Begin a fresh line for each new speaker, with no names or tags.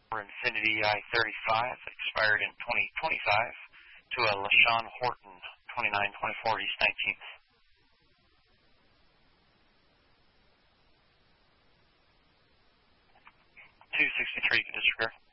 for Infinity I-35, expired in 2025, to a LaShawn Horton, 2924 East 19th. 263, you can disregard.